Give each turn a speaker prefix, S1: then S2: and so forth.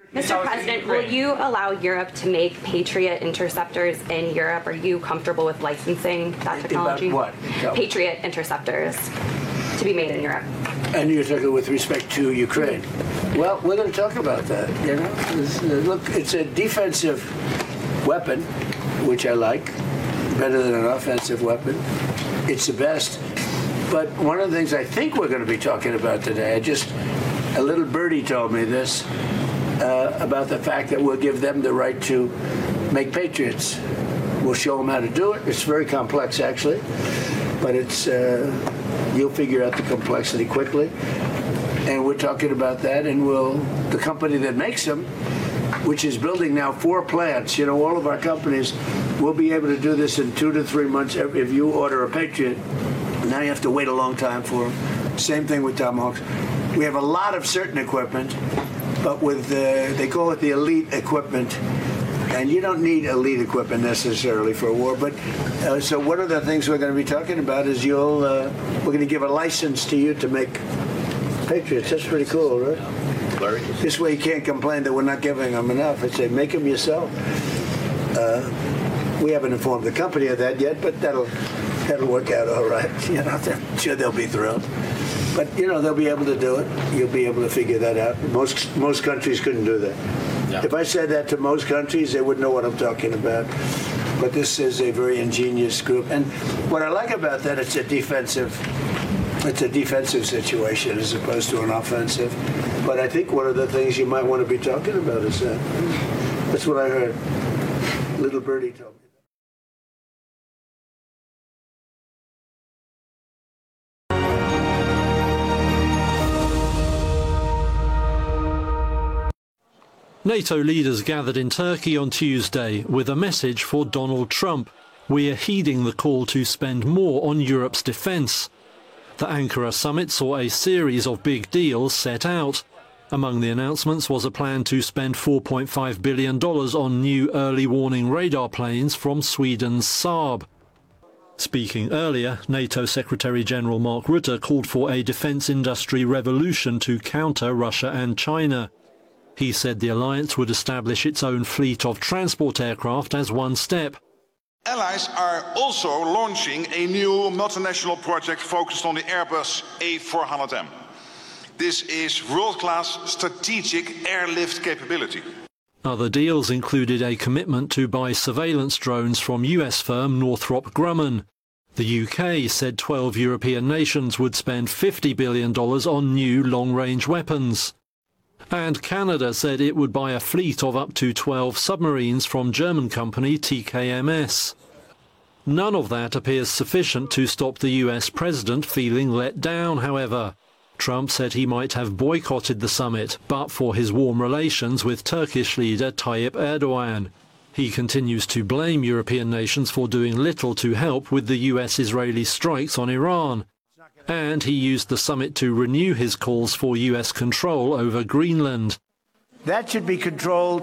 S1: Mr. President, will you allow Europe to make Patriot interceptors in Europe? Are you comfortable with licensing that technology?
S2: About what?
S1: Patriot interceptors to be made in Europe.
S2: And you're talking with respect to Ukraine. Well, we're going to talk about that. You know, look, it's a defensive weapon, which I like, better than an offensive weapon. It's the best. But one of the things I think we're going to be talking about today, a little birdie told me this, about the fact that we'll give them the right to make Patriots. We'll show them how to do it. It's very complex, actually, but it's you'll figure out the complexity quickly. And we're talking about that, and the company that makes them, which is building now 4 plants, you know, all of our companies will be able to do this in 2 to 3 months. If you order a Patriot, now you have to wait a long time for them. Same thing with Tomahawks. We have a lot of certain equipment, but with they call it the elite equipment, and you don't need elite equipment necessarily for a war. But so one of the things we're going to be talking about is we're going to give a license to you to make Patriots. That's pretty cool, right? This way you can't complain that we're not giving them enough. I say make them yourself. We haven't informed the company of that yet, but that'll work out all right. You know, I'm sure they'll be thrilled. But, you know, they'll be able to do it. You'll be able to figure that out. Most countries couldn't do that. Yeah. If I said that to most countries, they wouldn't know what I'm talking about. But this is a very ingenious group. And what I like about that, it's a defensive situation as opposed to an offensive. But I think one of the things you might want to be talking about is that. That's what I heard. Little birdie told me.
S3: NATO leaders gathered in Turkey on Tuesday with a message for Donald Trump. We are heeding the call to spend more on Europe's defence. The Ankara summit saw a series of big deals set out. Among the announcements was a plan to spend $4.5 billion on new early warning radar planes from Sweden's Saab. Speaking earlier, NATO Secretary-General Mark Rutte called for a defence industry revolution to counter Russia and China. He said the alliance would establish its own fleet of transport aircraft as one step.
S4: Allies are also launching a new multinational project focused on the Airbus A400M. This is world-class strategic airlift capability.
S3: Other deals included a commitment to buy surveillance drones from US firm Northrop Grumman. The UK said 12 European nations would spend $50 billion on new long-range weapons. And Canada said it would buy a fleet of up to 12 submarines from German company TKMS. None of that appears sufficient to stop the US president feeling let down, however. Trump said he might have boycotted the summit, but for his warm relations with Turkish leader Tayyip Erdogan. He continues to blame European nations for doing little to help with the US-Israeli strikes on Iran. And he used the summit to renew his calls for US control over Greenland.
S2: That should be controlled